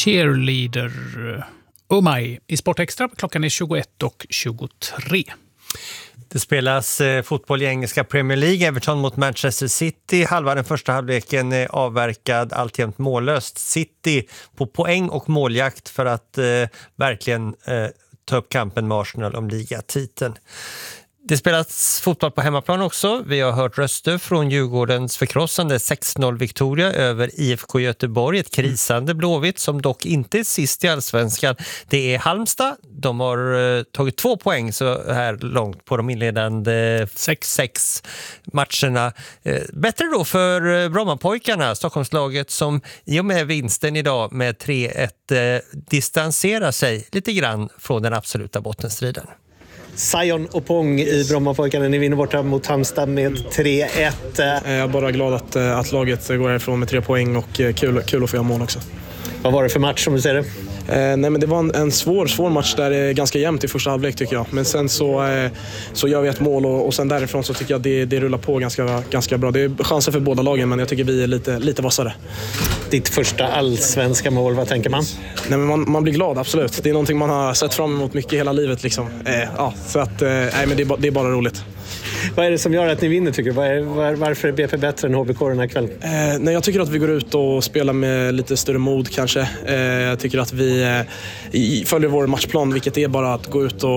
Cheerleader. Oh my. I Sportextra, klockan är 21:23. Det spelas fotboll i engelska Premier League. Everton mot Manchester City. Halva den första halvleken är avverkad, alltjämt mållöst. City på poäng och måljakt för att verkligen ta upp kampen med Arsenal om ligatiteln. Det spelas fotboll på hemmaplan också. Vi har hört röster från Djurgårdens förkrossande 6-0-viktoria över IFK Göteborg. Ett krisande Blåvitt som dock inte är sist i allsvenskan. Det är Halmstad. De har tagit 2 poäng så här långt på de inledande 6 matcherna. Bättre då för Brommapojkarna, Stockholmslaget, som i och med vinsten idag med 3-1 distanserar sig lite grann från den absoluta bottenstriden. Sion och Pong i Brommapojkarna. Ni vinner borta mot Halmstad med 3-1. Jag är bara glad att laget går härifrån med 3 poäng och kul att få göra mål också. Vad var det för match som du ser det? Nej, men det var en svår match där det är ganska jämnt i första halvlek tycker jag. Men sen så gör vi ett mål och sen därifrån så tycker jag det rullar på ganska bra. Det är chanser för båda lagen, men jag tycker vi är lite vassare. Ditt första allsvenska mål, vad tänker man? Nej, men man blir glad, absolut. Det är någonting man har sett fram emot mycket hela livet liksom. Så att nej, men det är bara roligt. Vad är det som gör att ni vinner tycker du? Varför är BP bättre än HBK den här kvällen? Nej, jag tycker att vi går ut och spelar med lite större mod kanske. Jag tycker att vi följer vår matchplan, vilket är bara att gå ut och